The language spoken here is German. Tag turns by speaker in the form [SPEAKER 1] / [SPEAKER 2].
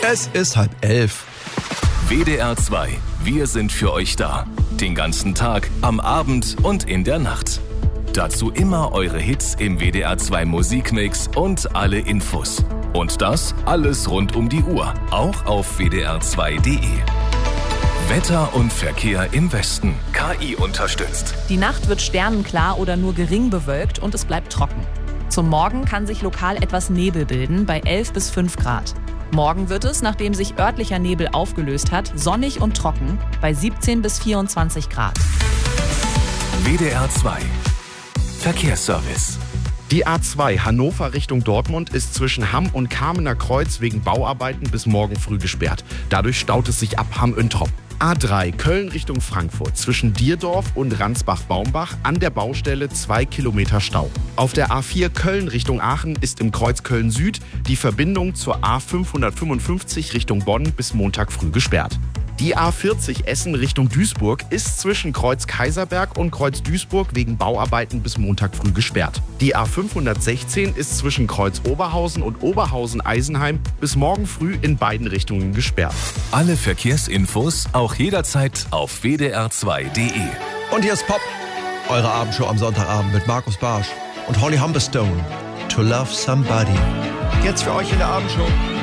[SPEAKER 1] Es ist 10:30.
[SPEAKER 2] WDR 2. Wir sind für euch da. Den ganzen Tag, am Abend und in der Nacht. Dazu immer eure Hits im WDR 2 Musikmix und alle Infos. Und das alles rund um die Uhr, auch auf wdr2.de. Wetter und Verkehr im Westen. KI unterstützt.
[SPEAKER 3] Die Nacht wird sternenklar oder nur gering bewölkt und es bleibt trocken. Zum Morgen kann sich lokal etwas Nebel bilden bei 11 bis 5 Grad. Morgen wird es, nachdem sich örtlicher Nebel aufgelöst hat, sonnig und trocken bei 17 bis 24 Grad.
[SPEAKER 2] WDR 2. Verkehrsservice.
[SPEAKER 4] Die A2 Hannover Richtung Dortmund ist zwischen Hamm und Kamener Kreuz wegen Bauarbeiten bis morgen früh gesperrt. Dadurch staut es sich ab Hamm-Üntrop. A3 Köln Richtung Frankfurt zwischen Dierdorf und Ransbach-Baumbach an der Baustelle 2 Kilometer Stau. Auf der A4 Köln Richtung Aachen ist im Kreuz Köln Süd die Verbindung zur A555 Richtung Bonn bis Montag früh gesperrt. Die A40 Essen Richtung Duisburg ist zwischen Kreuz Kaiserberg und Kreuz Duisburg wegen Bauarbeiten bis Montag früh gesperrt. Die A516 ist zwischen Kreuz Oberhausen und Oberhausen-Eisenheim bis morgen früh in beiden Richtungen gesperrt.
[SPEAKER 2] Alle Verkehrsinfos auch jederzeit auf wdr2.de.
[SPEAKER 1] Und hier ist Pop, eure Abendshow am Sonntagabend mit Markus Barsch und Holly Humberstone. To Love Somebody. Jetzt für euch in der Abendshow.